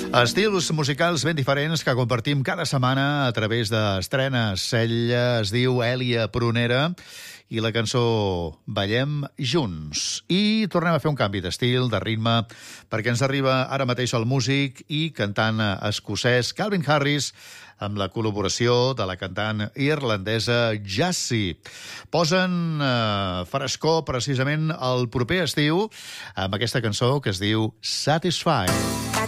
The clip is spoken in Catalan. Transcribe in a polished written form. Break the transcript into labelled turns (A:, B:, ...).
A: Estils musicals ben diferents que compartim cada setmana a través d'estrenes. Ella es diu Èlia Prunera i la cançó Ballem Junts. I tornem a fer un canvi d'estil, de ritme, perquè ens arriba ara mateix el músic i cantant escocès Calvin Harris amb la col·laboració de la cantant irlandesa Jessie. Posen frescor precisament el proper estiu amb aquesta cançó que es diu Satisfied.